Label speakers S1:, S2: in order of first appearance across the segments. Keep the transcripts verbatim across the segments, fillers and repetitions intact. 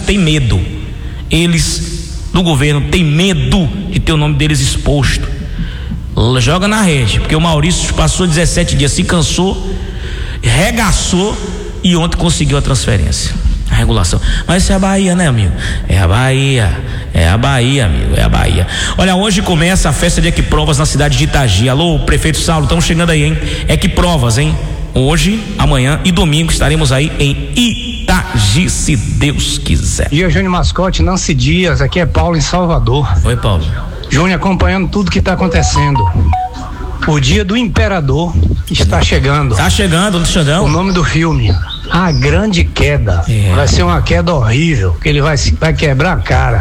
S1: têm medo. Eles do governo têm medo de ter o nome deles exposto. Joga na rede, porque o Maurício passou dezessete dias, se cansou, regaçou e ontem conseguiu a transferência, a regulação. Mas isso é a Bahia, né, amigo? É a Bahia, é a Bahia, amigo, é a Bahia. Olha, hoje começa a festa de Equiprovas na cidade de Itagi. Alô, prefeito Saulo, estamos chegando aí, hein? Equiprovas, hein? Hoje, amanhã e domingo estaremos aí em Itagi, se Deus quiser.
S2: Dia Júnior Mascote, Nancy Dias, aqui é Paulo em Salvador.
S1: Oi, Paulo.
S2: Júnior, acompanhando tudo que está acontecendo. O dia do imperador está chegando.
S1: Está chegando, Xandão.
S2: O nome do filme, A Grande Queda. É. Vai ser uma queda horrível, que ele vai, vai quebrar a cara.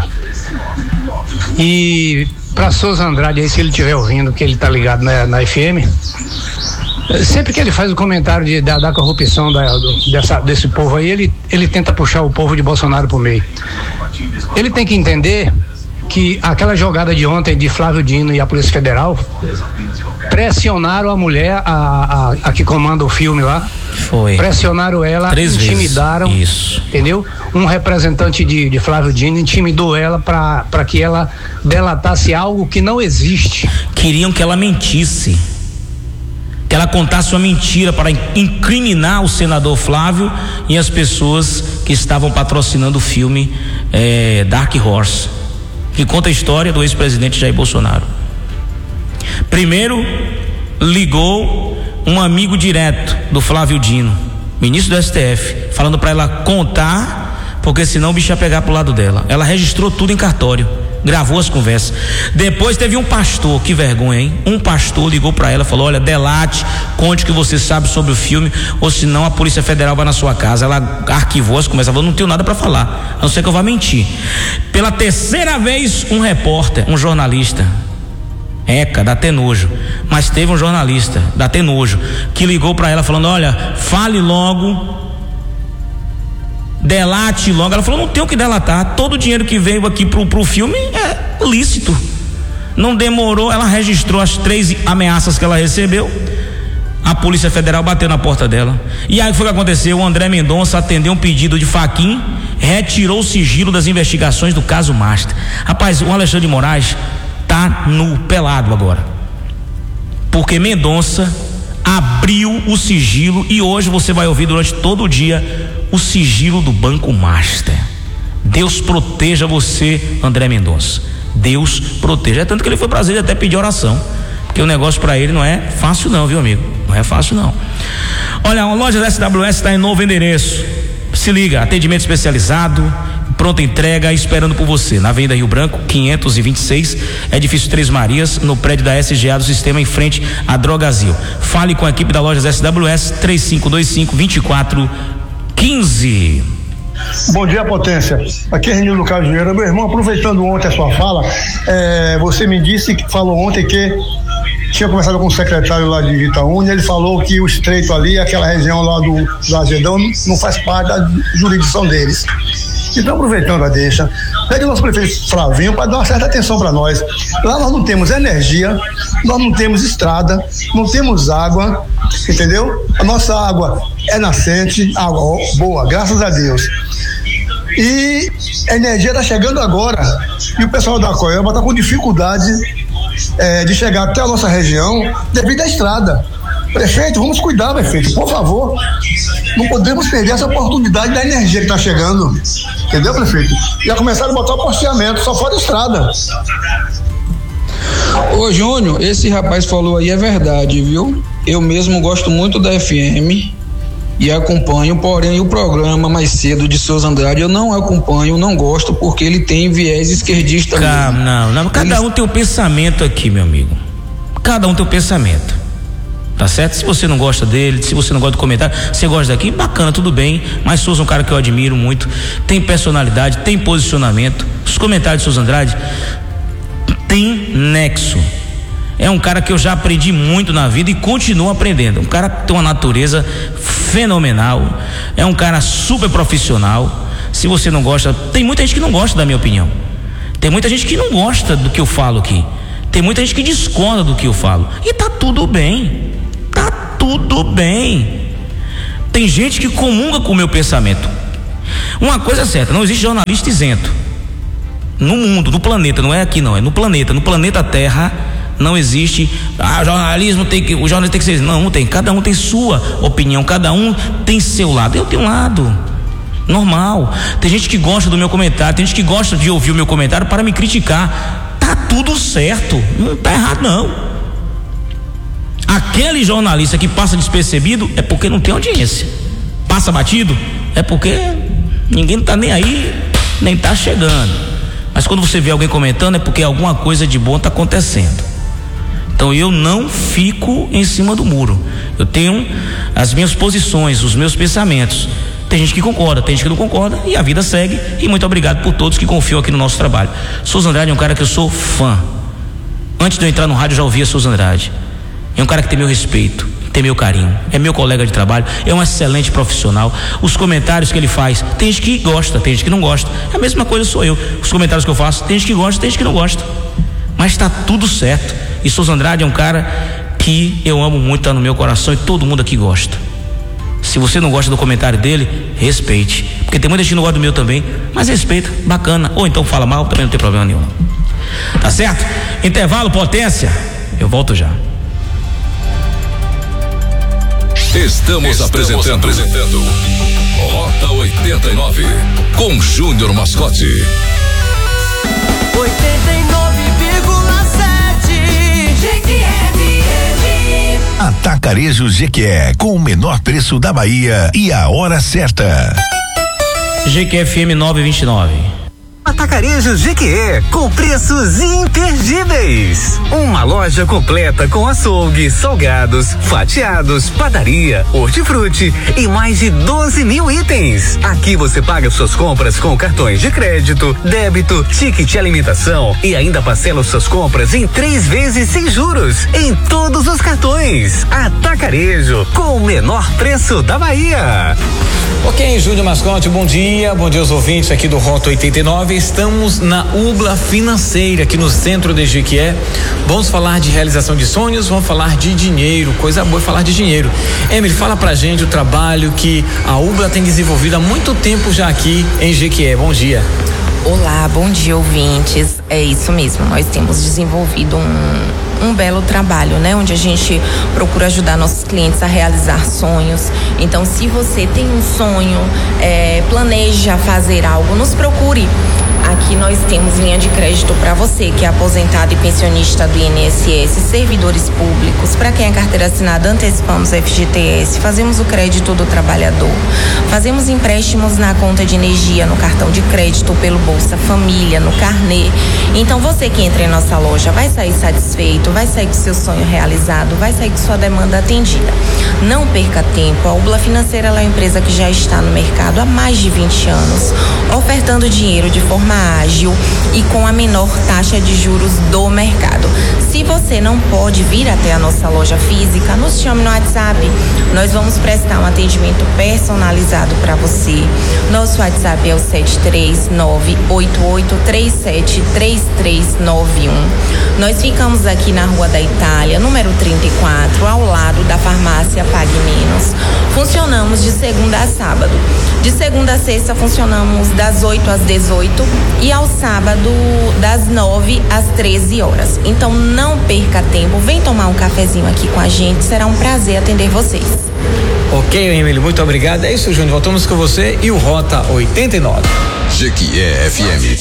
S2: E para Souza Andrade aí, se ele estiver ouvindo, que ele está ligado na, na F M, sempre que ele faz o comentário de, da, da corrupção da, do, dessa, desse povo aí, ele, ele tenta puxar o povo de Bolsonaro pro meio. Ele tem que entender que aquela jogada de ontem de Flávio Dino e a Polícia Federal pressionaram a mulher, a, a, a que comanda o filme lá.
S1: Foi.
S2: Pressionaram ela,
S1: Três
S2: intimidaram.
S1: Vezes. Isso.
S2: Entendeu? Um representante de, de Flávio Dino intimidou ela para que ela delatasse algo que não existe.
S1: Queriam que ela mentisse. Que ela contasse uma mentira para incriminar o senador Flávio e as pessoas que estavam patrocinando o filme é, Dark Horse, que conta a história do ex-presidente Jair Bolsonaro. Primeiro ligou um amigo direto do Flávio Dino, ministro do S T F, falando para ela contar, porque senão o bicho ia pegar pro lado dela. Ela registrou tudo em cartório, gravou as conversas. Depois teve um pastor, que vergonha, hein? Um pastor ligou para ela, falou: olha, delate, conte o que você sabe sobre o filme, ou senão a Polícia Federal vai na sua casa. Ela arquivou as conversas, falou: não tenho nada para falar, a não ser que eu vá mentir. Pela terceira vez, um repórter, um jornalista, Eca, dá até nojo, mas teve um jornalista, dá até nojo, que ligou para ela falando: olha, fale logo, delate logo. Ela falou: não tenho que delatar, todo o dinheiro que veio aqui pro, pro filme é lícito. Não demorou, ela registrou as três ameaças que ela recebeu. A Polícia Federal bateu na porta dela. E aí foi o que aconteceu: o André Mendonça atendeu um pedido de Fachin, retirou o sigilo das investigações do caso Master. Rapaz, o Alexandre de Moraes tá nu, pelado agora, porque Mendonça abriu o sigilo, e hoje você vai ouvir durante todo o dia o sigilo do Banco Master. Deus proteja você, André Mendonça. Deus proteja. É tanto que ele foi pra Brasília até pedir oração, porque o negócio para ele não é fácil não, viu, amigo? Não é fácil não. Olha, a loja da S W S está em novo endereço. Se liga, atendimento especializado, pronta entrega, esperando por você, na Avenida Rio Branco, quinhentos e vinte e seis, edifício Três Marias, no prédio da S G A do Sistema, em frente à Drogazil. Fale com a equipe da loja S W S, três cinco dois cinco, dois quatro um cinco.
S3: Bom dia, Potência. Aqui é Renildo Carlos Vieira. Meu irmão, aproveitando ontem a sua fala, é, você me disse que falou ontem que tinha conversado com o secretário lá de Itaúna, e ele falou que o estreito ali, aquela região lá do, do Azedão, não faz parte da jurisdição deles. Então, aproveitando a deixa, pede o nosso prefeito Flavinho para dar uma certa atenção para nós. Lá nós não temos energia, nós não temos estrada, não temos água, entendeu? A nossa água é nascente, água boa, graças a Deus. E a energia está chegando agora, e o pessoal da Coelba está com dificuldade é, de chegar até a nossa região devido à estrada. Prefeito, vamos cuidar, prefeito, por favor. Não podemos perder essa oportunidade da energia que está chegando. Entendeu, prefeito? Já começaram a botar o posteamento, só fora estrada.
S4: Ô, Júnior, esse rapaz falou aí é verdade, viu? Eu mesmo gosto muito da F M e acompanho, porém o programa mais cedo de Souza Andrade eu não acompanho, não gosto, porque ele tem viés esquerdista.
S1: Calma, não, não, cada um tem um pensamento aqui, meu amigo. Cada um tem um pensamento. Tá certo? Se você não gosta dele, se você não gosta do comentário, você gosta daqui, bacana, tudo bem. Mas Souza é um cara que eu admiro muito, tem personalidade, tem posicionamento. Os comentários de Souza Andrade tem nexo. É um cara que eu já aprendi muito na vida e continuo aprendendo. Um cara que tem uma natureza fenomenal, é um cara super profissional. Se você não gosta, tem muita gente que não gosta da minha opinião, tem muita gente que não gosta do que eu falo aqui, tem muita gente que discorda do que eu falo, e tá tudo bem. Tá tudo bem. Tem gente que comunga com o meu pensamento. Uma coisa é certa, não existe jornalista isento. No mundo, no planeta, não é aqui não, é no planeta. No planeta Terra não existe, ah, jornalismo tem que, o jornalismo tem que ser, não, não tem, cada um tem sua opinião, cada um tem seu lado. Eu tenho um lado, normal. Tem gente que gosta do meu comentário, tem gente que gosta de ouvir o meu comentário para me criticar. Tá tudo certo, não tá errado não. Aquele jornalista que passa despercebido é porque não tem audiência. Passa batido é porque ninguém tá nem aí, nem tá chegando. Mas quando você vê alguém comentando é porque alguma coisa de bom tá acontecendo. Então eu não fico em cima do muro. Eu tenho as minhas posições, os meus pensamentos. Tem gente que concorda, tem gente que não concorda, e a vida segue. E muito obrigado por todos que confiam aqui no nosso trabalho. Souza Andrade é um cara que eu sou fã. Antes de eu entrar no rádio eu já ouvia Souza Andrade. É um cara que tem meu respeito, tem meu carinho, é meu colega de trabalho, é um excelente profissional. Os comentários que ele faz, tem gente que gosta, tem gente que não gosta. É a mesma coisa sou eu. Os comentários que eu faço, tem gente que gosta, tem gente que não gosta. Mas está tudo certo. E Souza Andrade é um cara que eu amo muito, tá no meu coração, e todo mundo aqui gosta. Se você não gosta do comentário dele, respeite, porque tem muita gente que não gosta do meu também, mas respeita, bacana, ou então fala mal, também não tem problema nenhum. Tá certo? Intervalo, potência, eu volto já.
S5: Estamos, Estamos apresentando, apresentando Rota oitenta e nove com Júnior Mascote.
S6: oitenta e nove vírgula sete G Q F M.
S7: Atacarejo G Q E, com o menor preço da Bahia e a hora certa.
S1: G Q F M nove vinte e nove.
S8: Atacarejo G Q E, com preços imperdíveis. Uma loja completa com açougue, salgados, fatiados, padaria, hortifruti e mais de doze mil itens. Aqui você paga suas compras com cartões de crédito, débito, ticket de alimentação e ainda parcela suas compras em três vezes sem juros em todos os cartões. Atacarejo, com o menor preço da Bahia.
S9: Ok, Júnior Mascote, bom dia, bom dia aos ouvintes aqui do Rota oitenta e nove. Estamos na Ubla Financeira, aqui no centro de Jequié. Vamos falar de realização de sonhos, vamos falar de dinheiro, coisa boa é falar de dinheiro. Emily, fala pra gente o trabalho que a Ubla tem desenvolvido há muito tempo já aqui em Jequié. Bom dia.
S10: Olá, bom dia, ouvintes. É isso mesmo, nós temos desenvolvido um, um belo trabalho, né? Onde a gente procura ajudar nossos clientes a realizar sonhos. Então, se você tem um sonho, é, planeja fazer algo, nos procure. Aqui nós temos linha de crédito para você que é aposentado e pensionista do I N S S, servidores públicos, para quem é carteira assinada, antecipamos F G T S, fazemos o crédito do trabalhador, fazemos empréstimos na conta de energia, no cartão de crédito, pelo Bolsa Família, no carnê. Então você que entra em nossa loja vai sair satisfeito, vai sair com seu sonho realizado, vai sair com sua demanda atendida. Não perca tempo, a Ubla Financeira ela é uma empresa que já está no mercado há mais de vinte anos, ofertando dinheiro de forma ágil e com a menor taxa de juros do mercado. Se você não pode vir até a nossa loja física, nos chame no WhatsApp. Nós vamos prestar um atendimento personalizado para você. Nosso WhatsApp é o sete três nove oito oito três sete três três nove um. Nós ficamos aqui na Rua da Itália, número trinta e quatro, ao lado da farmácia Pague Menos. Funcionamos de segunda a sábado. De segunda a sexta funcionamos das oito às dezoito e ao sábado das nove às treze horas. Então não perca tempo, vem tomar um cafezinho aqui com a gente, será um prazer atender vocês.
S9: Ok, Emily, muito obrigado. É isso, Júnior, voltamos com você e o Rota oitenta e nove.
S5: Jequié F M.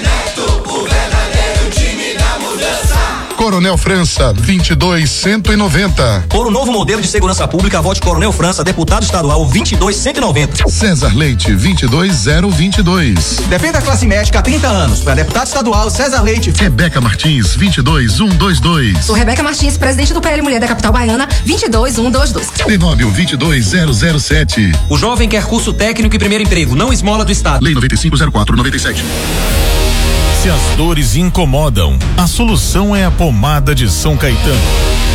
S11: Coronel França, vinte e dois cento e noventa.
S12: Por um novo modelo de segurança pública, vote Coronel França, deputado estadual, vinte e dois cento e noventa.
S11: César Leite, vinte e dois zero vinte e dois.
S12: Defenda a classe médica há trinta anos. Para deputado estadual, César Leite.
S11: Rebeca Martins, vinte e dois mil cento e vinte e dois.
S13: Sou Rebeca Martins, presidente do P L Mulher da capital baiana, vinte e dois mil cento e vinte e dois.
S11: Denóbio, vinte e dois zero zero sete.
S12: O jovem quer curso técnico e primeiro emprego, não esmola do Estado.
S11: Lei noventa e cinco zero quatro noventa e sete.
S14: Se as dores incomodam, a solução é a pomada de São Caetano.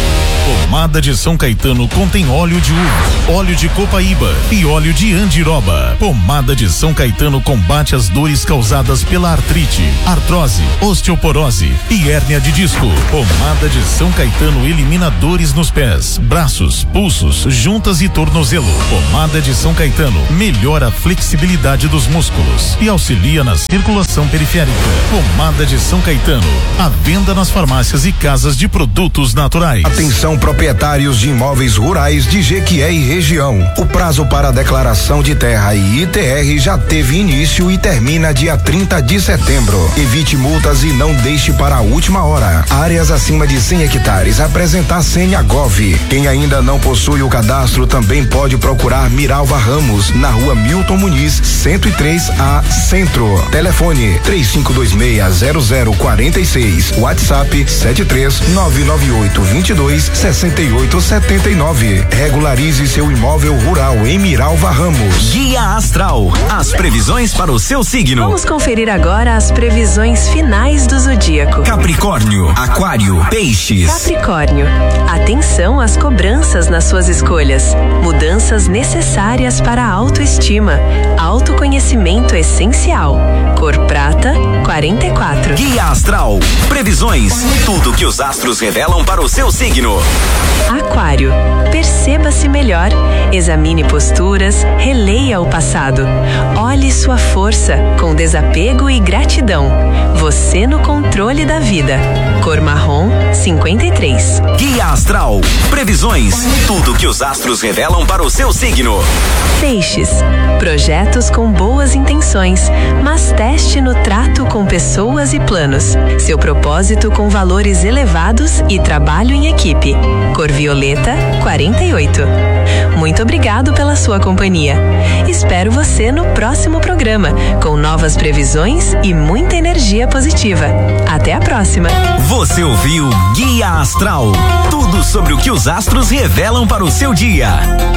S14: Pomada de São Caetano contém óleo de uva, óleo de copaíba e óleo de andiroba. Pomada de São Caetano combate as dores causadas pela artrite, artrose, osteoporose e hérnia de disco. Pomada de São Caetano elimina dores nos pés, braços, pulsos, juntas e tornozelo. Pomada de São Caetano melhora a flexibilidade dos músculos e auxilia na circulação periférica. Pomada de São Caetano, à venda nas farmácias e casas de produtos naturais.
S15: Atenção, proprietários de imóveis rurais de Jequié e região. O prazo para a declaração de terra e I T R já teve início e termina dia trinta de setembro. Evite multas e não deixe para a última hora. Áreas acima de cem hectares, apresentar Senha Gov. Quem ainda não possui o cadastro também pode procurar Miralva Ramos, na rua Milton Muniz, cento e três A, Centro. Telefone três cinco dois seis zero zero quatro seis. WhatsApp sete três nove nove oito dois dois seis oito sete nove. Regularize seu imóvel rural em Miralva Ramos.
S16: Guia Astral, as previsões para o seu signo.
S17: Vamos conferir agora as previsões finais do zodíaco.
S16: Capricórnio, Aquário, Peixes.
S17: Capricórnio, atenção às cobranças nas suas escolhas. Mudanças necessárias para a autoestima. Autoconhecimento essencial. Cor prata, quarenta e quatro.
S16: Guia Astral, previsões, tudo que os astros revelam para o seu signo.
S17: Aquário, perceba-se melhor, examine posturas, releia o passado. Olhe sua força com desapego e gratidão. Você no controle da vida. Cor marrom, cinquenta e três.
S16: Guia Astral, previsões, tudo que os astros revelam para o seu signo.
S17: Peixes, projetos com boas intenções, mas teste no trato com pessoas e planos. Seu propósito com valores elevados e trabalho em equipe. Cor violeta, quarenta e oito. Muito obrigado pela sua companhia. Espero você no próximo programa, com novas previsões e muita energia positiva. Até a próxima.
S16: Você ouviu Guia Astral, tudo sobre o que os astros revelam para o seu dia.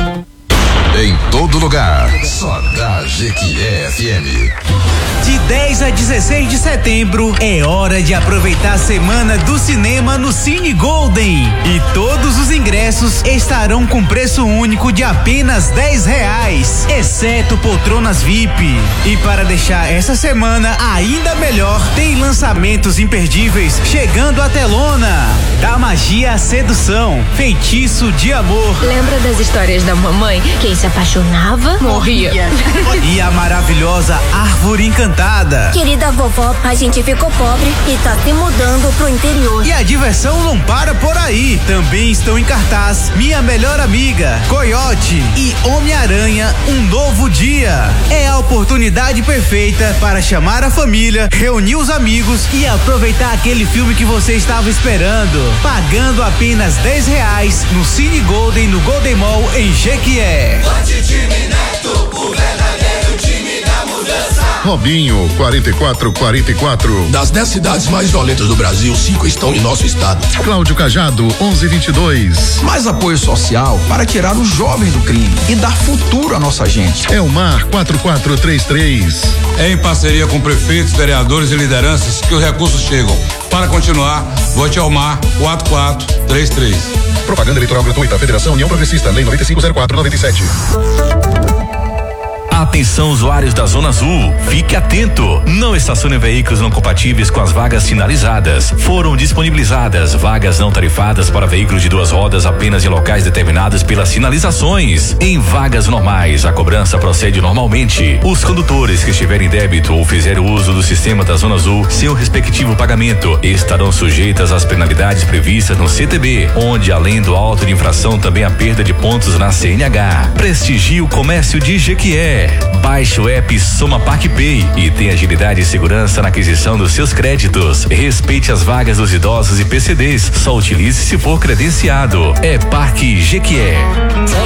S5: Em todo lugar, só da Jequié F M.
S18: De dez a dezesseis de setembro é hora de aproveitar a semana do cinema no Cine Golden. E todos os ingressos estarão com preço único de apenas dez reais, exceto poltronas V I P. E para deixar essa semana ainda melhor, tem lançamentos imperdíveis chegando à telona. Da magia à sedução, feitiço de amor.
S19: Lembra das histórias da mamãe? Quem se apaixonava, morria.
S18: E a maravilhosa Árvore Encantada.
S20: Querida vovó, a gente ficou pobre e tá se mudando pro interior.
S18: E a diversão não para por aí. Também estão em cartaz Minha Melhor Amiga, Coiote e Homem-Aranha, Um Novo Dia. É a oportunidade perfeita para chamar a família, reunir os amigos e aproveitar aquele filme que você estava esperando. Pagando apenas dez reais no Cine Golden, no Golden Mall, em Jequié.
S5: o verdadeiro time da mudança. Robinho, quarenta e quatro quarenta e quatro.
S21: Das dez cidades mais violentas do Brasil, cinco estão em nosso estado.
S5: Cláudio Cajado, onze vinte e dois.
S22: Mais apoio social para tirar os jovens do crime e dar futuro à nossa gente.
S5: Elmar, quatro quatro três três.
S23: É em parceria com prefeitos, vereadores e lideranças que os recursos chegam. Para continuar, vote Elmar, quatro quatro três três.
S5: Propaganda eleitoral gratuita, Federação União Progressista, Lei noventa e cinco zero quatro noventa e sete.
S24: Atenção, usuários da Zona Azul, fique atento, não estacione veículos não compatíveis com as vagas sinalizadas. Foram disponibilizadas vagas não tarifadas para veículos de duas rodas apenas em locais determinados pelas sinalizações. Em vagas normais, a cobrança procede normalmente. Os condutores que estiverem em débito ou fizerem uso do sistema da Zona Azul sem o respectivo pagamento estarão sujeitas às penalidades previstas no C T B, onde além do auto de infração também a perda de pontos na C N H. Prestigie o comércio de Jequié. Baixe o app Soma Parque Pay e tenha agilidade e segurança na aquisição dos seus créditos. Respeite as vagas dos idosos e P C Ds. Só utilize se for credenciado. É Parque Jequié.